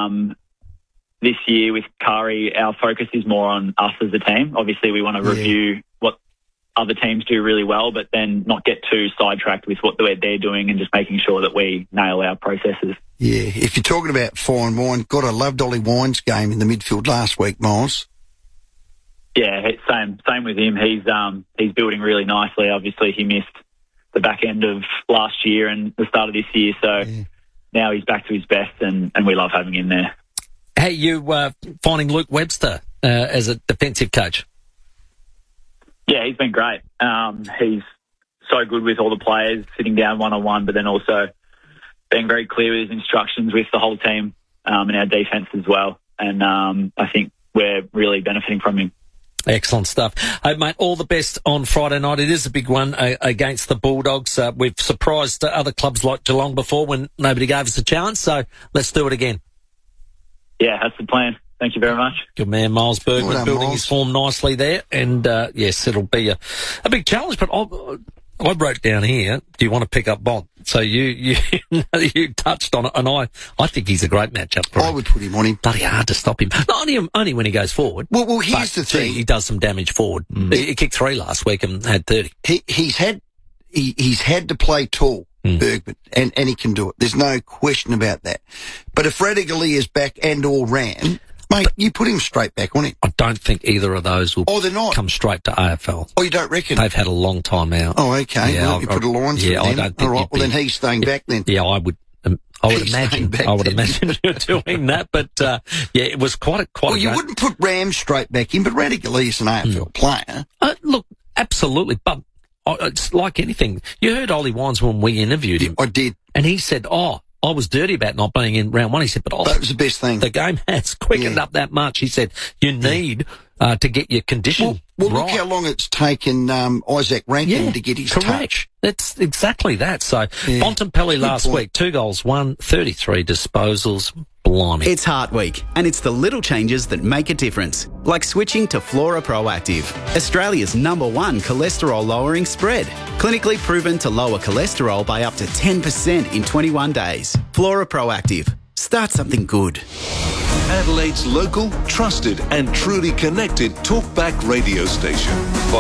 this year with Kari, our focus is more on us as a team. Obviously, we want to review what other teams do really well, but then not get too sidetracked with what they're doing and just making sure that we nail our processes. Yeah, if you're talking about fine wine, God, I loved Ollie Wine's game in the midfield last week, Miles. Yeah, same with him. He's building really nicely. Obviously, he missed the back end of last year and the start of this year, so now he's back to his best, and we love having him there. Hey, you finding Luke Webster as a defensive coach? Yeah, he's been great. He's so good with all the players, sitting down one-on-one, but then also being very clear with his instructions with the whole team and our defence as well. And I think we're really benefiting from him. Excellent stuff. Hey, mate, all the best on Friday night. It is a big one against the Bulldogs. We've surprised other clubs like Geelong before when nobody gave us a chance, so let's do it again. Yeah, that's the plan. Thank you very much. Good man, Miles Bergman, Well done, building Miles. his form nicely there. And, yes, it'll be a big challenge, but I wrote down here, do you want to pick up Bont? So you touched on it, and I think he's a great matchup for him. I would put him on him. Bloody hard to stop him. Not only when he goes forward. Well, here's but the thing. He does some damage forward. He kicked 3 last week and had 30. He's had to play tall, Bergman, and he can do it. There's no question about that. But if Ratugolea is back and or Ram, mate, you put him straight back on him. I don't think either of those will they're not. come straight to AFL. Oh, you don't reckon? They've had a long time out. Oh, okay. Yeah, well, you put a line through yeah, I them. don't think All right, you'd well, then be- he's staying back then. Yeah, I would He's staying imagine. back I would then. imagine you're doing that, but yeah, it was quite. Well, you great- wouldn't put Ram straight back in, but Radigolea's an AFL player. Look, absolutely, but it's like anything. You heard Ollie Wines when we interviewed him. I did. And he said, I was dirty about not being in round 1. He said, but That was the best thing. the game has quickened up that much. He said, you need to get your condition Well, right. look how long it's taken Isaac Rankin to get his correct. touch. That's exactly that. So, Bontempelli Good last point. week, 2 goals, 33 disposals. Blimey. It's Heart Week, and it's the little changes that make a difference, like switching to Flora Proactive, Australia's #1 cholesterol-lowering spread. Clinically proven to lower cholesterol by up to 10% in 21 days. Flora Proactive. Start something good. Adelaide's local, trusted and truly connected talkback radio station.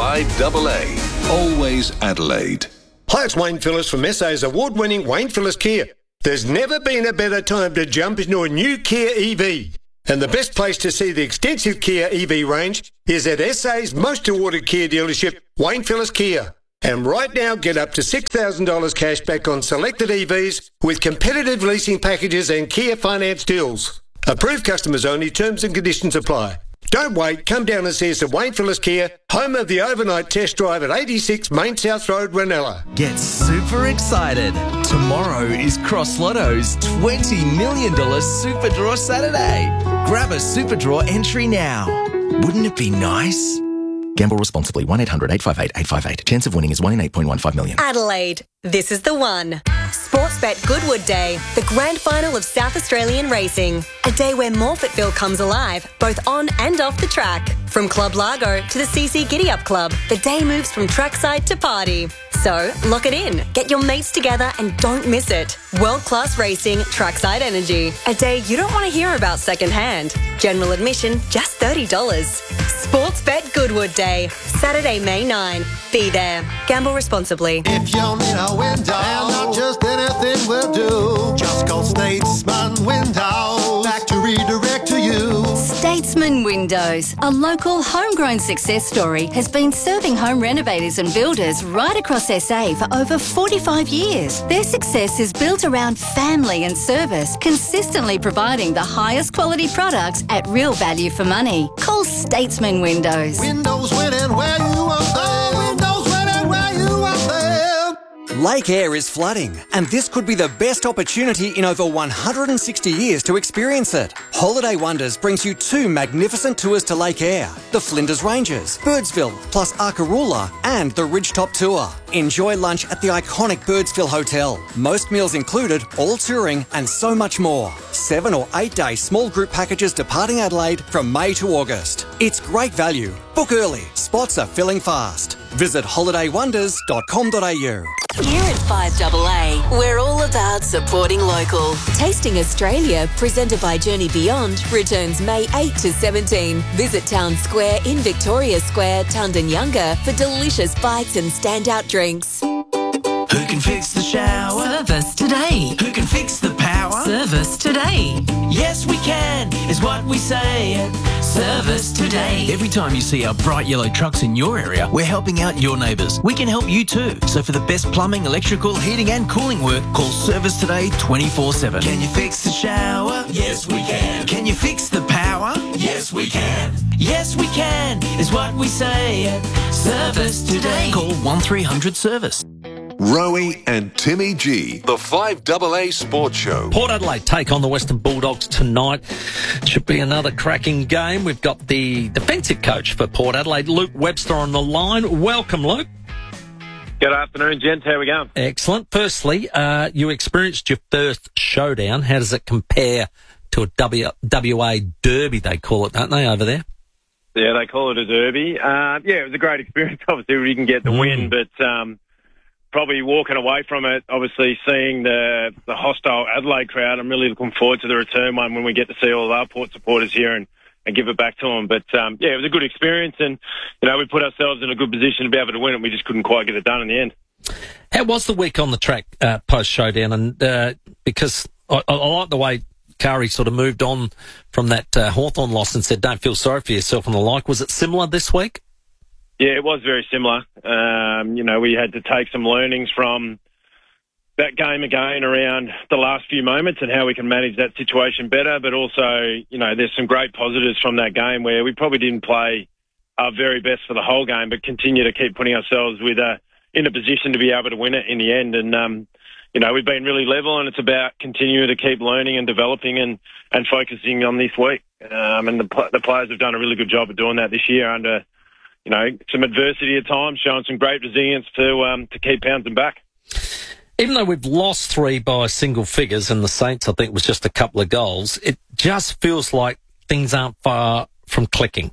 5AA. Always Adelaide. Hi, it's Wayne Phillips from SA's award-winning Wayne Phillips Kia. There's never been a better time to jump into a new Kia EV. And the best place to see the extensive Kia EV range is at SA's most awarded Kia dealership, Wayne Phillips Kia. And right now, get up to $6,000 cash back on selected EVs with competitive leasing packages and Kia finance deals. Approved customers only, terms and conditions apply. Don't wait, come down and see us at Wayne Phillips Kia, home of the overnight test drive at 86 Main South Road, Ranella. Get super excited. Tomorrow is Cross Lotto's $20 million Super Draw Saturday. Grab a Super Draw entry now. Wouldn't it be nice? Gamble responsibly. 1-800-858-858. Chance of winning is 1 in 8.15 million. Adelaide, this is the one. Sportsbet Goodwood Day, the grand final of South Australian racing. A day where Morfettville comes alive, both on and off the track. From Club Largo to the CC Giddy Up Club, the day moves from trackside to party. So, lock it in, get your mates together and don't miss it. World-class racing, trackside energy. A day you don't want to hear about secondhand. General admission, just $30. Sportsbet Goodwood Day, Saturday, May 9. Be there. Gamble responsibly. If you need a window, and not just anything will do, just call Statesman Windows. Factory direct to you. Statesman Windows, a local homegrown success story, has been serving home renovators and builders right across SA for over 45 years. Their success is built around family and service, consistently providing the highest quality products at real value for money. Call Statesman Windows. Windows winning where you want them. Windows winning where you want them. Lake Eyre is flooding, and this could be the best opportunity in over 160 years to experience it. Holiday Wonders brings you 2 magnificent tours to Lake Eyre, the Flinders Ranges, Birdsville, plus Arkaroola, and the Ridgetop Tour. Enjoy lunch at the iconic Birdsville Hotel. Most meals included, all touring, and so much more. 7 or 8 day small group packages departing Adelaide from May to August. It's great value. Book early. Spots are filling fast. Visit holidaywonders.com.au. Here at 5AA, we're all about supporting local. Tasting Australia, presented by Journey Beyond, returns May 8 to 17. Visit Town Square in Victoria Square, Tundanyunga, for delicious bites and standout drinks. Who can fix the shower? Service today. Who can fix the power? Service today. Yes, we can, is what we say at Service Today. Every time you see our bright yellow trucks in your area, we're helping out your neighbours. We can help you too. So for the best plumbing, electrical, heating and cooling work, call Service Today 24/7. Can you fix the shower? Yes, we can. Can you fix the power? Yes, we can. Yes, we can, is what we say at Service Today. Call 1300 Service. Rowie and Timmy G, the 5AA Sports Show. Port Adelaide take on the Western Bulldogs tonight. Should be another cracking game. We've got the defensive coach for Port Adelaide, Luke Webster, on the line. Welcome, Luke. Good afternoon, gents. How we going? Excellent. Firstly, you experienced your first showdown. How does it compare to a WA derby, they call it, don't they, over there? Yeah, they call it a derby. Yeah, it was a great experience. Obviously, we didn't get the win, but probably walking away from it, obviously seeing the hostile Adelaide crowd, I'm really looking forward to the return one when we get to see all of our Port supporters here and give it back to them. But, yeah, it was a good experience and, you know, we put ourselves in a good position to be able to win it. We just couldn't quite get it done in the end. How was the week on the track post-showdown? And because I like the way Kari sort of moved on from that Hawthorn loss and said, don't feel sorry for yourself and the like. Was it similar this week? Yeah, it was very similar. You know, we had to take some learnings from that game again around the last few moments and how we can manage that situation better. But also, you know, there's some great positives from that game where we probably didn't play our very best for the whole game, but continue to keep putting ourselves in a position to be able to win it in the end. And, you know, we've been really level and it's about continuing to keep learning and developing and focusing on this week. And the players have done a really good job of doing that this year under, you know, some adversity at times, showing some great resilience to keep pouncing back. Even though we've lost 3 by single figures and the Saints, I think, was just a couple of goals, it just feels like things aren't far from clicking.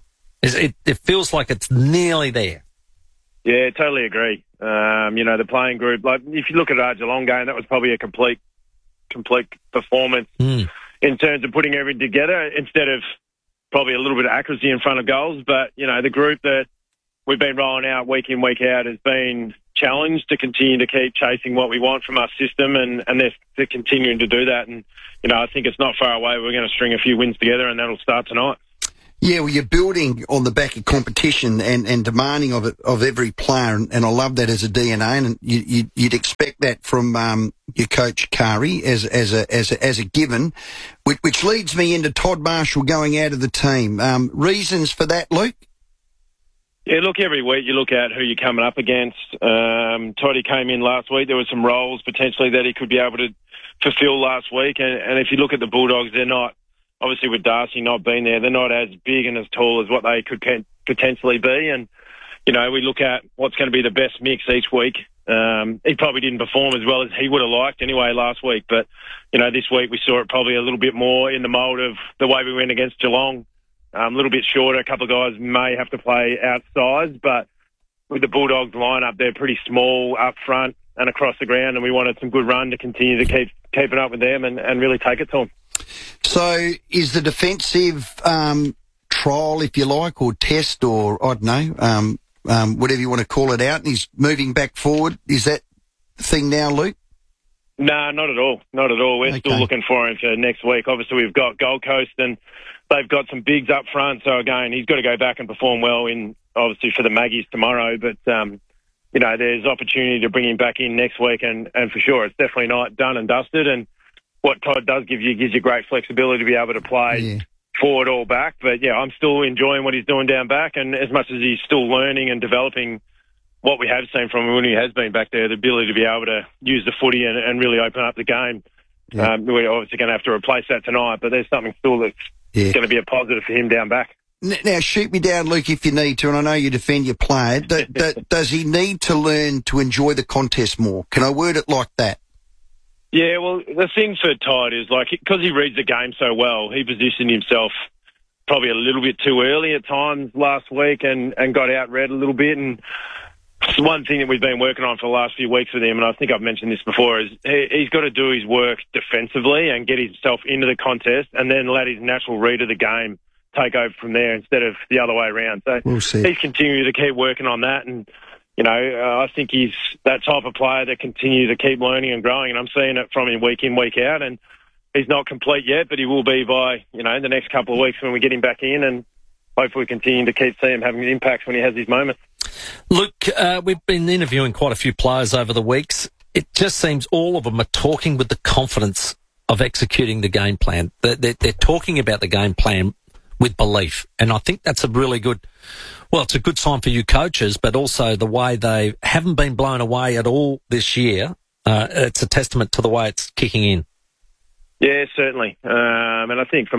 It feels like it's nearly there. Yeah, totally agree. You know, the playing group, like if you look at our Geelong game, that was probably a complete performance in in terms of putting everything together instead of probably a little bit of accuracy in front of goals. But, you know, the group that we've been rolling out week in, week out has been challenged to continue to keep chasing what we want from our system, and they're continuing to do that. And, you know, I think it's not far away. We're going to string a few wins together, and that'll start tonight. Yeah, well, you're building on the back of competition and demanding of it of every player, and I love that as a DNA, and you'd expect that from your coach Kari as a given, which leads me into Todd Marshall going out of the team. Reasons for that, Luke? Yeah, look, every week you look at who you're coming up against. Toddy came in last week. There were some roles potentially that he could be able to fulfil last week, and if you look at the Bulldogs, they're not. Obviously, with Darcy not being there, they're not as big and as tall as what they could potentially be. And, you know, we look at what's going to be the best mix each week. He probably didn't perform as well as he would have liked anyway last week. But, you know, this week we saw it probably a little bit more in the mould of the way we went against Geelong. A little bit shorter. A couple of guys may have to play outside. But with the Bulldogs lineup, they're pretty small up front and across the ground. And we wanted some good run to continue to keep it up with them and really take it to them. So is the defensive trial, if you like, or test, or I don't know, whatever you want to call it out, and he's moving back forward, is that the thing now, Luke? No, not at all. Not at all. We're still looking for him for next week. Obviously, we've got Gold Coast and they've got some bigs up front. So, again, he's got to go back and perform well obviously for the Maggies tomorrow. But, you know, there's opportunity to bring him back in next week. And for sure, it's definitely not done and dusted. And what Todd does gives you great flexibility to be able to play forward or back. But, yeah, I'm still enjoying what he's doing down back. And as much as he's still learning and developing what we have seen from him when he has been back there, the ability to be able to use the footy and really open up the game. Yeah. We're obviously going to have to replace that tonight, but there's something still that's going to be a positive for him down back. Now, shoot me down, Luke, if you need to, and I know you defend your player. Does he need to learn to enjoy the contest more? Can I word it like that? Yeah, well, the thing for Todd is, like, because he reads the game so well, he positioned himself probably a little bit too early at times last week and got out-read a little bit. And one thing that we've been working on for the last few weeks with him, and I think I've mentioned this before, is he's got to do his work defensively and get himself into the contest and then let his natural read of the game take over from there instead of the other way around. So he's continuing to keep working on that. And, you know, I think he's that type of player that continues to keep learning and growing, and I'm seeing it from him week in, week out. And he's not complete yet, but he will be by, you know, the next couple of weeks when we get him back in, and hopefully continue to keep seeing him having impacts when he has his moments. Look, we've been interviewing quite a few players over the weeks. It just seems all of them are talking with the confidence of executing the game plan. They're talking about the game plan with belief, and I think that's a really good... Well, it's a good sign for you coaches, but also the way they haven't been blown away at all this year. It's a testament to the way it's kicking in. Yeah, certainly. And I think from